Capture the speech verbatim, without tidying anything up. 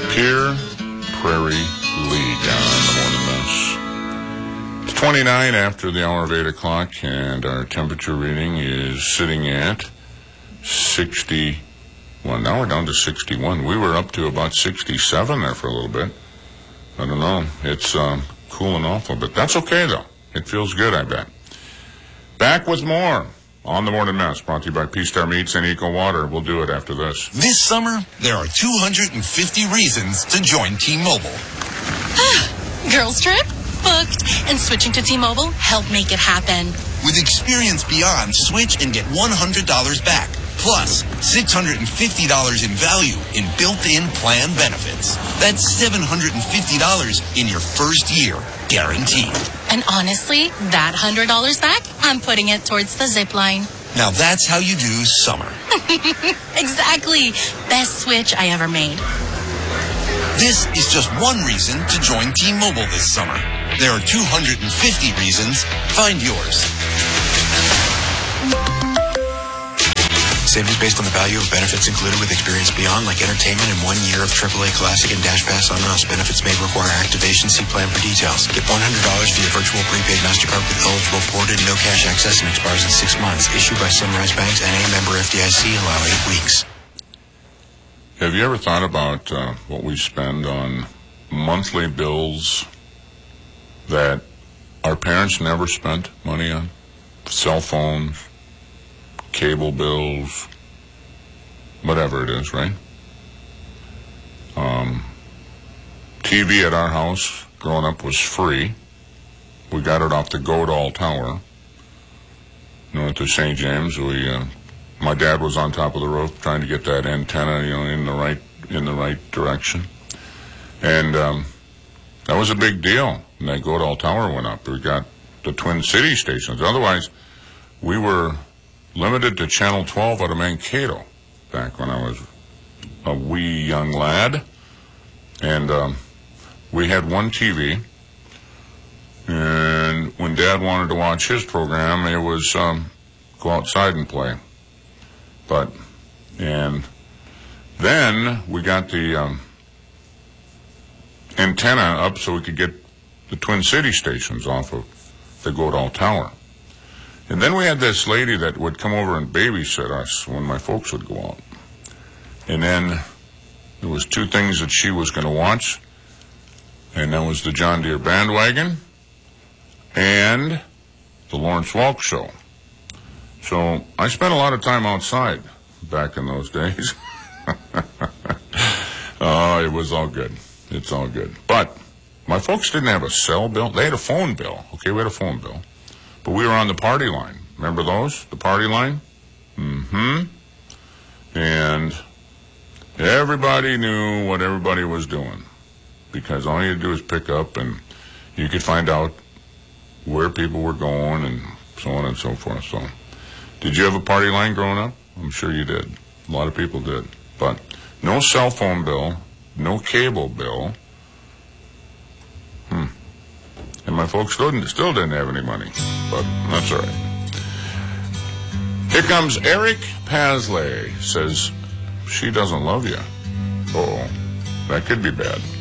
Pierre Prairie League on the morning mess. It's twenty-nine after the hour of eight o'clock, and our temperature reading is sitting at sixty. Well, now we're down to sixty-one. We were up to about sixty-seven there for a little bit. I don't know. It's um, cooling off a bit. That's okay, though. It feels good, I bet. Back with more on the Morning Mess, brought to you by P-Star Meats and Eco Water. We'll do it after this. This summer, there are two hundred fifty reasons to join T-Mobile. Girls trip? Booked. And switching to T-Mobile helped make it happen. With Experience Beyond, switch and get one hundred dollars back. Plus, six hundred fifty dollars in value in built-in plan benefits. That's seven hundred fifty dollars in your first year, guaranteed. And honestly, that one hundred dollars back, I'm putting it towards the zip line. Now that's how you do summer. Exactly. Best switch I ever made. This is just one reason to join T-Mobile this summer. There are two hundred fifty reasons. Find yours. Savings based on the value of benefits included with Experience Beyond, like entertainment and one year of triple A Classic and Dash Pass on us. Benefits may require activation. See plan for details. Get one hundred dollars via virtual prepaid MasterCard with eligible ported, no cash access, and expires in six months. Issued by Sunrise Banks, N A member F D I C, allow eight weeks. Have you ever thought about uh, what we spend on monthly bills that our parents never spent money on? Cell phones, cable bills, whatever it is, right? Um, T V at our house growing up was free. We got it off the Godall Tower. North of Saint James. We, uh, my dad was on top of the roof trying to get that antenna, you know, in the right in the right direction, and um, that was a big deal. And that Godall Tower went up. We got the Twin City stations. Otherwise, we were limited to Channel twelve out of Mankato back when I was a wee young lad. And um, we had one T V. And when Dad wanted to watch his program, it was um, go outside and play. But, and then we got the um, antenna up so we could get the Twin City stations off of the Godall Tower. And then we had this lady that would come over and babysit us when my folks would go out. And then there was two things that she was going to watch. And that was the John Deere Bandwagon and the Lawrence Welk Show. So I spent a lot of time outside back in those days. Oh, it was all good. It's all good. But my folks didn't have a cell bill. They had a phone bill. Okay, we had a phone bill. But we were on the party line. Remember those? The party line? Mm-hmm. And everybody knew what everybody was doing. Because all you had to do was pick up and you could find out where people were going and so on and so forth. So, did you have a party line growing up? I'm sure you did. A lot of people did. But no cell phone bill, no cable bill. Hmm. And my folks still didn't, still didn't have any money, but that's all right. Here comes Eric Pasley. Says, she doesn't love you. Oh, that could be bad.